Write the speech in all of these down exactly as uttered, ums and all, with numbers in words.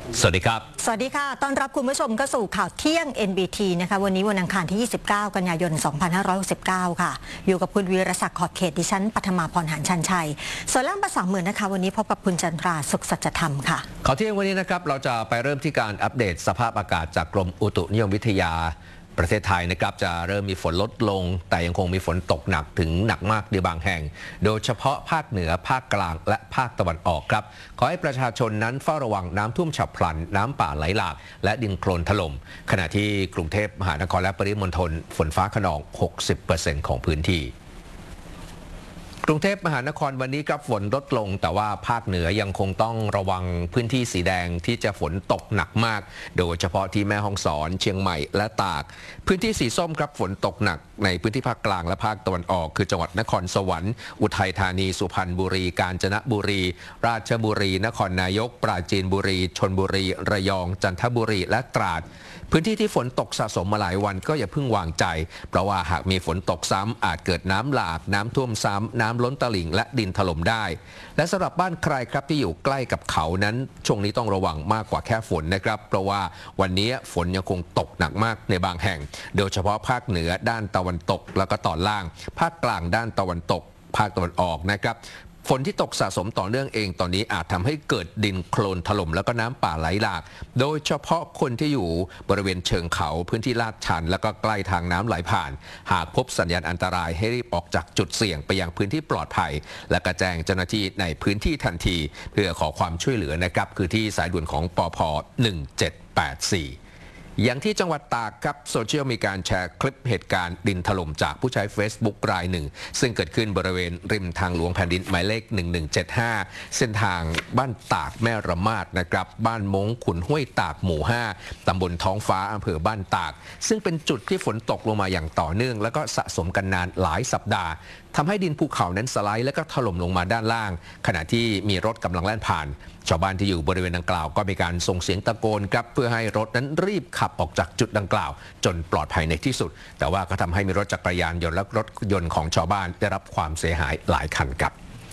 สวัสดีครับสวัสดีค่ะต้อนรับคุณผู้ชมเข้าสู่ข่าวเที่ยง เอ็น บี ที นะคะวันนี้วันอังคารที่ยี่สิบเก้ากันยายนสองพันห้าร้อยหกสิบเก้าค่ะอยู่กับคุณวีรศักดิ์ขอบเขตดิฉันปฐมาพรหานชันชัยส่วนล่างภาษาเหมือนนะคะวันนี้พบกับคุณจันทราสุขสัจธรรมค่ะข่าวเที่ยงวันนี้นะครับเราจะไปเริ่มที่การอัปเดตสภาพอากาศจากกรมอุตุนิยมวิทยาประเทศไทยนะครับจะเริ่มมีฝนลดลงแต่ยังคงมีฝนตกหนักถึงหนักมากในบางแห่งโดยเฉพาะภาคเหนือภาคกลางและภาคตะวันออกครับขอให้ประชาชนนั้นเฝ้าระวังน้ำท่วมฉับพลันน้ำป่าไหลหลากและดินโคลนถล่มขณะที่กรุงเทพมหานครและปริมณฑลฝนฟ้าคะนอง หกสิบเปอร์เซ็นต์ ของพื้นที่กรุงเทพมหานครวันนี้ครับฝนลดลงแต่ว่าภาคเหนือยังคงต้องระวังพื้นที่สีแดงที่จะฝนตกหนักมากโดยเฉพาะที่แม่ฮ่องสอนเชียงใหม่และตากพื้นที่สีส้มครับฝนตกหนักในพื้นที่ภาคกลางและภาคตะวันออกคือจังหวัดนครสวรรค์อุทัยธานีสุพรรณบุรีกาญจนบุรีราชบุรีนครนายกปราจีนบุรีชลบุรีระยองจันทบุรีและตราดพื้นที่ที่ฝนตกสะสมมาหลายวันก็อย่าเพิ่งวางใจเพราะว่าหากมีฝนตกซ้ำอาจเกิดน้ำหลากน้ำท่วมซ้ำน้ำล้นตลิ่งและดินถล่มได้และสำหรับบ้านใครครับที่อยู่ใกล้กับเขานั้นช่วงนี้ต้องระวังมากกว่าแค่ฝนนะครับเพราะว่าวันนี้ฝนยังคงตกหนักมากในบางแห่งโดยเฉพาะภาคเหนือด้านตะวันตกแล้วก็ตอนล่างภาคกลางด้านตะวันตกภาคตะวันออกนะครับฝนที่ตกสะสมต่อเนื่องเองตอนนี้อาจทำให้เกิดดินโคลนถล่มแล้วก็น้ำป่าไหลหลากโดยเฉพาะคนที่อยู่บริเวณเชิงเขาพื้นที่ลาดชันแล้วก็ใกล้ทางน้ำไหลผ่านหากพบสัญญาณอันตรายให้รีบออกจากจุดเสี่ยงไปยังพื้นที่ปลอดภัยและกระแจ้งเจ้าหน้าที่ในพื้นที่ทันทีเพื่อขอความช่วยเหลือนะครับคือที่สายด่วนของปภหนึ่งเจ็ดแปดสี่อย่างที่จังหวัดตากครับโซเชียลมีการแชร์คลิปเหตุการณ์ดินถล่มจากผู้ใช้ Facebook รายหนึ่งซึ่งเกิดขึ้นบริเวณริมทางหลวงแผ่นดินหมายเลขหนึ่งหนึ่งเจ็ดห้าเส้นทางบ้านตากแม่ระมาดนะครับบ้านมงขุนห้วยตากหมู่ห้าตำบลท้องฟ้าอำเภอบ้านตากซึ่งเป็นจุดที่ฝนตกลงมาอย่างต่อเนื่องแล้วก็สะสมกันนานหลายสัปดาห์ทำให้ดินภูเขานั้นสไลด์และก็ถล่มลงมาด้านล่างขณะที่มีรถกำลังแล่นผ่านชาวบ้านที่อยู่บริเวณดังกล่าวก็มีการส่งเสียงตะโกนครับเพื่อให้รถนั้นรีบขับออกจากจุดดังกล่าวจนปลอดภัยในที่สุดแต่ว่าก็ทำให้มีรถจักรยานยนต์และรถยนต์ของชาวบ้านได้รับความเสียหายหลายคันครับ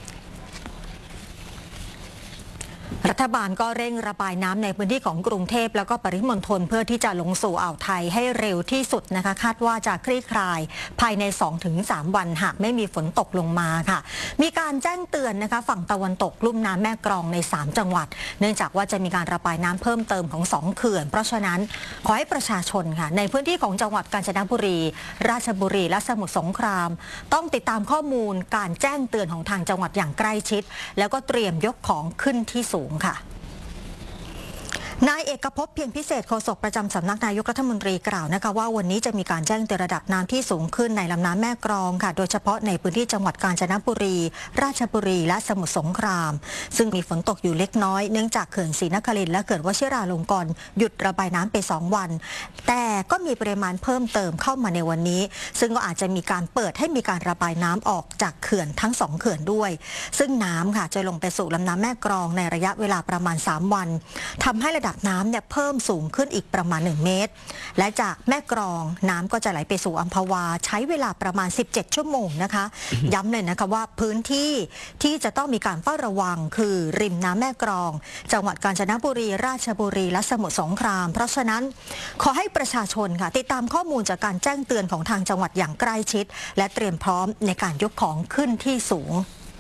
รัฐบาลก็เร่งระบายน้ำในพื้นที่ของกรุงเทพแล้วก็ปริมณฑลเพื่อที่จะลงสู่อ่าวไทยให้เร็วที่สุดนะคะคาดว่าจะคลี่คลายภายใน สองถึงสาม วันหากไม่มีฝนตกลงมาค่ะมีการแจ้งเตือนนะคะฝั่งตะวันตกลุ่มน้ำแม่กลองในสามจังหวัดเนื่องจากว่าจะมีการระบายน้ำเพิ่มเติมของสองเขื่อนเพราะฉะนั้นขอให้ประชาชนค่ะในพื้นที่ของจังหวัดกาญจนบุรีราชบุรีและสมุทรสงครามต้องติดตามข้อมูลการแจ้งเตือนของทางจังหวัดอย่างใกล้ชิดแล้วก็เตรียมยกของขึ้นที่สูงค่ะนายเอกภพเพียงพิเศษโฆษกประจำสำนักนายกรัฐมนตรีกล่าวนะคะว่าวันนี้จะมีการแจ้งเตือนระดับน้ำที่สูงขึ้นในลำน้ำแม่กลองค่ะโดยเฉพาะในพื้นที่จังหวัดกาญจนบุรีราชบุรีและสมุทรสงครามซึ่งมีฝนตกอยู่เล็กน้อยเนื่องจากเขื่อนศรีนครินทร์และเขื่อนวชิราลงกรณ์หยุดระบายน้ำไปสองวันแต่ก็มีปริมาณเพิ่มเติมเข้ามาในวันนี้ซึ่งก็อาจจะมีการเปิดให้มีการระบายน้ำออกจากเขื่อนทั้งสองเขื่อนด้วยซึ่งน้ำค่ะจะลงไปสู่ลำน้ำแม่กลองในระยะเวลาประมาณสามวันทำให้ระดับน้ำเนี่ยเพิ่มสูงขึ้นอีกประมาณหนึ่งเมตรและจากแม่กลองน้ำก็จะไหลไปสู่อัมพวาใช้เวลาประมาณสิบเจ็ดชั่วโมงนะคะย้ำเลยนะคะว่าพื้นที่ที่จะต้องมีการเฝ้าระวังคือริมน้ำแม่กลองจังหวัดกาญจนบุรีราชบุรีและสมุทรสงครามเพราะฉะนั้นขอให้ประชาชนค่ะติดตามข้อมูลจากการแจ้งเตือนของทางจังหวัดอย่างใกล้ชิดและเตรียมพร้อมในการยกของขึ้นที่สูง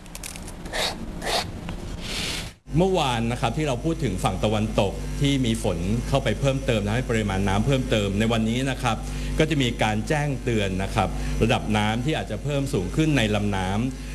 เมื่อวานนะครับที่เราพูดถึงฝั่งตะวันตกที่มีฝนเข้าไปเพิ่มเติมทำให้ปริมาณน้ำเพิ่มเติมในวันนี้นะครับก็จะมีการแจ้งเตือนนะครับระดับน้ำที่อาจจะเพิ่มสูงขึ้นในลำน้ำ